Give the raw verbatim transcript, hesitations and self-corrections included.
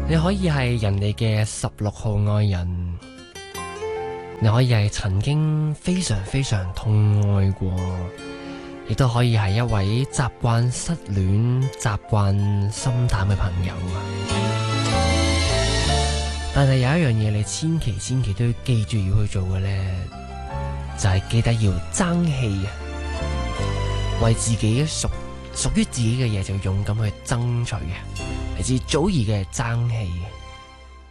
你可以係人哋嘅十六號愛人，你可以係曾經非常非常痛愛過，亦都可以係一位習慣失戀、習慣心淡嘅朋友啊！但係有一樣嘢，你千祈千祈都要記住要去做嘅呢，就係記得要爭氣啊！為自己屬屬於自己嘅嘢就勇敢去爭取啊！嚟自祖兒嘅爭氣。